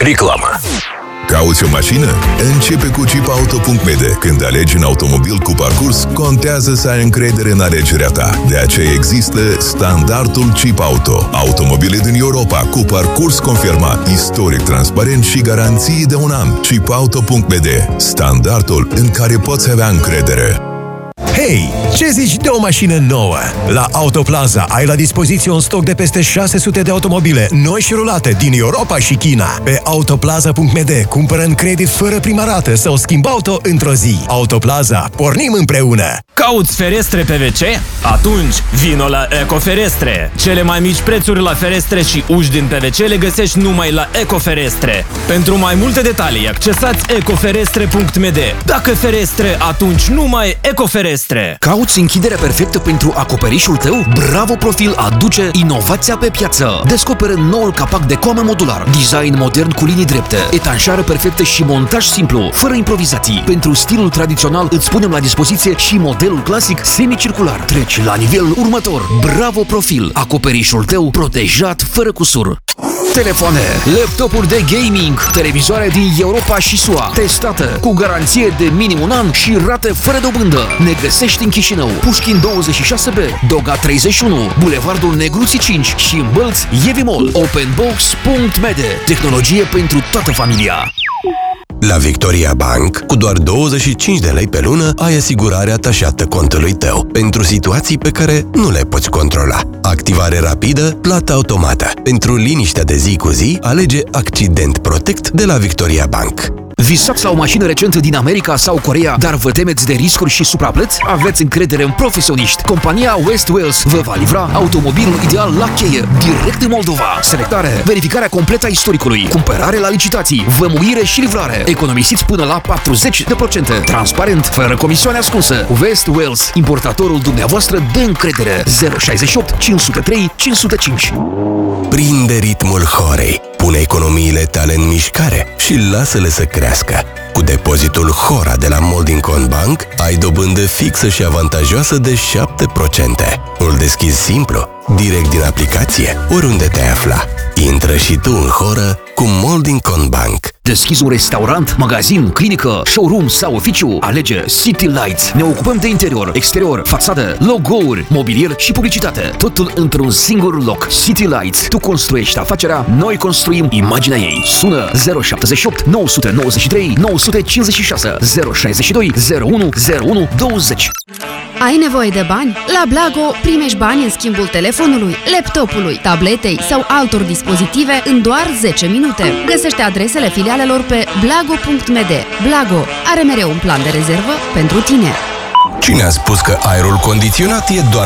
Reclamă. Cauți o mașină? Începe cu chipauto.md. Când alegi un automobil cu parcurs, contează să ai încredere în alegerea ta. De aceea există standardul Chip Auto. Automobile din Europa cu parcurs confirmat, istoric transparent și garanții de 1 an. chipauto.md. Standardul în care poți avea încredere. Hei, ce zici de o mașină nouă? La Autoplaza ai la dispoziție un stoc de peste 600 de automobile noi și rulate din Europa și China. Pe autoplaza.md cumpără în credit fără prima rată sau schimb auto într-o zi. Autoplaza, pornim împreună! Cauți ferestre PVC? Atunci vino la Ecoferestre! Cele mai mici prețuri la ferestre și uși din PVC le găsești numai la Ecoferestre. Pentru mai multe detalii, accesați ecoferestre.md. Dacă ferestre, atunci numai Ecoferestre. Cauți închiderea perfectă pentru acoperișul tău? Bravo Profil aduce inovația pe piață. Descoperă noul capac de coamă modular, design modern cu linii drepte, etanșare perfectă și montaj simplu, fără improvizații. Pentru stilul tradițional îți punem la dispoziție și modelul clasic semicircular. Treci la nivelul următor. Bravo Profil, acoperișul tău protejat fără cusur. Telefoane, laptopuri de gaming, televizoare din Europa și SUA, testată cu garanție de minim 1 an și rate fără dobândă. Ne găsești în Chișinău, Pușkin 26B, Doga 31, Bulevardul Negruții 5 și în Bălți, Yevimol. Openbox.md. Tehnologie pentru toată familia. La Victoria Bank, cu doar 25 de lei pe lună, ai asigurarea atașată contului tău pentru situații pe care nu le poți controla. Activare rapidă, plată automată. Pentru liniștea de zi cu zi, alege Accident Protect de la Victoria Bank. Visați la o mașină recentă din America sau Coreea, dar vă temeți de riscuri și supraplăți? Aveți încredere în profesioniști. Compania West Wales vă va livra automobilul ideal la cheie, direct în Moldova. Selectare, verificarea completă a istoricului, cumpărare la licitații, vămuire și livrare. Economisiți până la 40%. Transparent, fără comisioane ascunsă. West Wales, importatorul dumneavoastră de încredere. 068 503 505. Prinde ritmul Horei. Pune economiile tale în mișcare și lasă-le să crească. Cu depozitul Hora de la Moldingcon Bank ai dobândă fixă și avantajoasă de 7%. Îl deschizi simplu, direct din aplicație, oriunde te afla. Intră și tu în Hora cu Moldingcon Bank. Deschizi un restaurant, magazin, clinică, showroom sau oficiu? Alege City Lights. Ne ocupăm de interior, exterior, fațadă, logo-uri, mobilier și publicitate. Totul într-un singur loc. City Lights. Tu construiești afacerea, noi construim imaginea ei. Sună 078 993 956 062 01 01 20. Ai nevoie de bani? La Blago primești bani în schimbul telefonului, laptopului, tabletei sau altor dispozitive în doar 10 minute. Găsește adresele filialelor pe blago.md. Blago are mereu un plan de rezervă pentru tine. Cine a spus că aerul condiționat e doar